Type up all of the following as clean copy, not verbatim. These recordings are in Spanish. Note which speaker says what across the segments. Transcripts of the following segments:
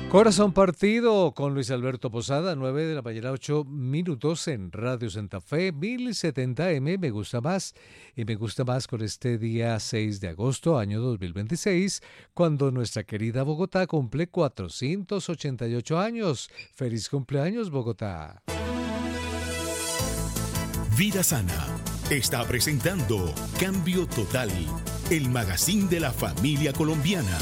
Speaker 1: Corazón partido con Luis Alberto Posada, 9 de la mañana, 8 minutos en Radio Santa Fe, 1070M, me gusta más. Y me gusta más con este día 6 de agosto, año 2026, cuando nuestra querida Bogotá cumple 488 años. ¡Feliz cumpleaños, Bogotá!
Speaker 2: Vida Sana está presentando Cambio Total, el magazine de la familia colombiana.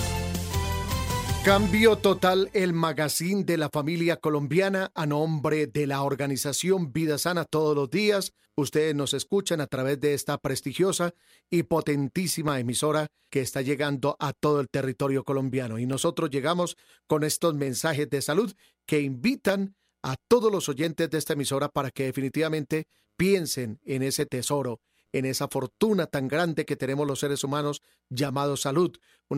Speaker 3: Cambio Total, el magazine de la familia colombiana, a nombre de la organización Vida Sana. Todos los días ustedes nos escuchan a través de esta prestigiosa y potentísima emisora que está llegando a todo el territorio colombiano. Y nosotros llegamos con estos mensajes de salud que invitan a todos los oyentes de esta emisora para que definitivamente piensen en ese tesoro, en esa fortuna tan grande que tenemos los seres humanos llamado salud.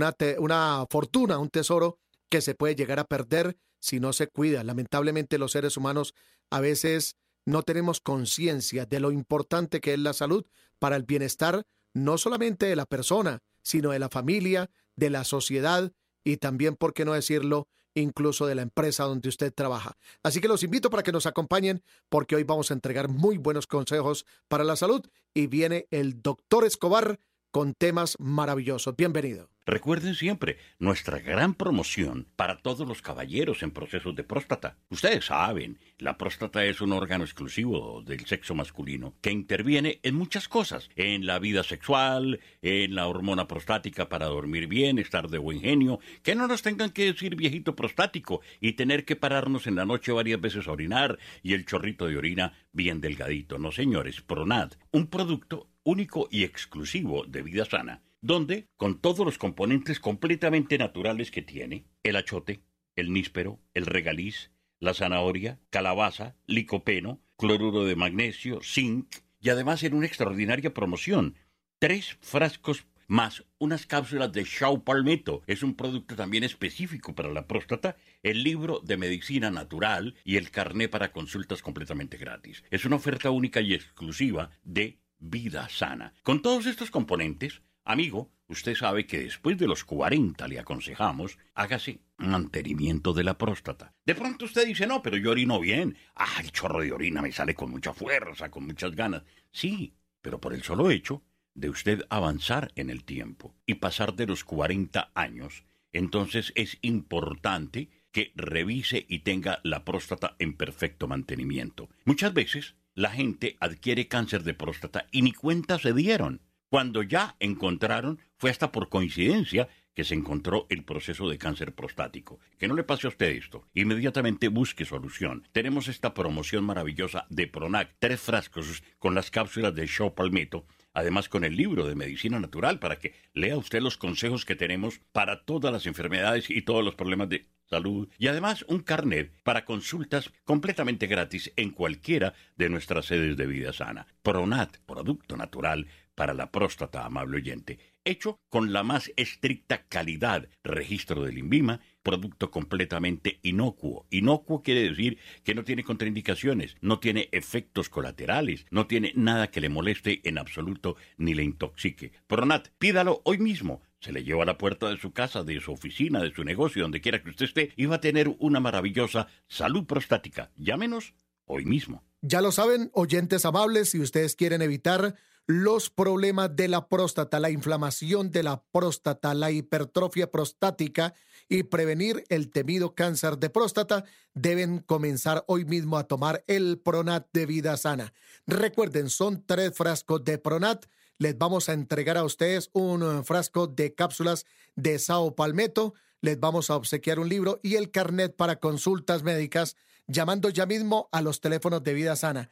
Speaker 3: Una fortuna, un tesoro que se puede llegar a perder si no se cuida. Lamentablemente los seres humanos a veces no tenemos conciencia de lo importante que es la salud para el bienestar no solamente de la persona, sino de la familia, de la sociedad y también, por qué no decirlo, incluso de la empresa donde usted trabaja. Así que los invito para que nos acompañen porque hoy vamos a entregar muy buenos consejos para la salud y viene el doctor Escobar con temas maravillosos. Bienvenido.
Speaker 4: Recuerden siempre nuestra gran promoción para todos los caballeros en procesos de próstata. Ustedes saben, la próstata es un órgano exclusivo del sexo masculino que interviene en muchas cosas, en la vida sexual, en la hormona prostática para dormir bien, estar de buen genio, que no nos tengan que decir viejito prostático y tener que pararnos en la noche varias veces a orinar y el chorrito de orina bien delgadito. No, señores, Pronat, un producto único y exclusivo de Vida Sana, donde, con todos los componentes completamente naturales que tiene, el achote, el níspero, el regaliz, la zanahoria, calabaza, licopeno, cloruro de magnesio, zinc, y además en una extraordinaria promoción, 3 frascos más unas cápsulas de Shao Palmetto. Es un producto también específico para la próstata, el libro de medicina natural y el carné para consultas completamente gratis. Es una oferta única y exclusiva de Vida Sana. Con todos estos componentes, amigo, usted sabe que después de los 40 le aconsejamos, hágase mantenimiento de la próstata. De pronto usted dice, no, pero yo orino bien. El chorro de orina me sale con mucha fuerza, con muchas ganas. Sí, pero por el solo hecho de usted avanzar en el tiempo y pasar de los 40 años, entonces es importante que revise y tenga la próstata en perfecto mantenimiento. Muchas veces la gente adquiere cáncer de próstata y ni cuenta se dieron. Cuando ya encontraron, fue hasta por coincidencia que se encontró el proceso de cáncer prostático. Que no le pase a usted esto. Inmediatamente busque solución. Tenemos esta promoción maravillosa de Pronac, 3 frascos con las cápsulas de Shao Palmetto, además con el libro de medicina natural para que lea usted los consejos que tenemos para todas las enfermedades y todos los problemas de salud, y además un carnet para consultas completamente gratis en cualquiera de nuestras sedes de Vida Sana. Pronat, producto natural para la próstata, amable oyente, hecho con la más estricta calidad, registro del INVIMA, producto completamente inocuo. Inocuo quiere decir que no tiene contraindicaciones, no tiene efectos colaterales, no tiene nada que le moleste en absoluto ni le intoxique. Pronat, pídalo hoy mismo. Se le lleva a la puerta de su casa, de su oficina, de su negocio, donde quiera que usted esté, y va a tener una maravillosa salud prostática. Llámenos hoy mismo.
Speaker 3: Ya lo saben, oyentes amables, si ustedes quieren evitar los problemas de la próstata, la inflamación de la próstata, la hipertrofia prostática y prevenir el temido cáncer de próstata, deben comenzar hoy mismo a tomar el Pronat de Vida Sana. Recuerden, son 3 frascos de Pronat. Les vamos a entregar a ustedes un frasco de cápsulas de Shao Palmetto. Les vamos a obsequiar un libro y el carnet para consultas médicas, llamando ya mismo a los teléfonos de Vida Sana.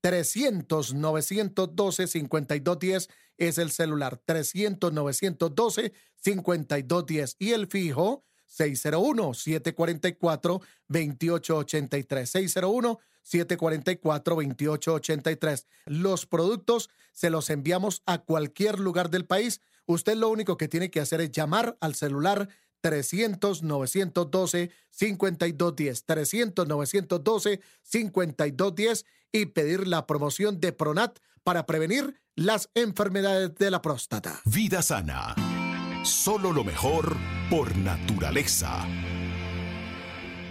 Speaker 3: 300-912-5210 es el celular, 300-912-5210 y el fijo 601-744-2883, 601-744-2883. Los productos se los enviamos a cualquier lugar del país. Usted lo único que tiene que hacer es llamar al celular 300-912-5210, 300-912-5210 y pedir la promoción de Pronat para prevenir las enfermedades de la próstata.
Speaker 2: Vida Sana. Solo lo mejor por naturaleza.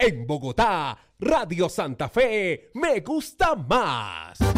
Speaker 5: En Bogotá, Radio Santa Fe, me gusta más.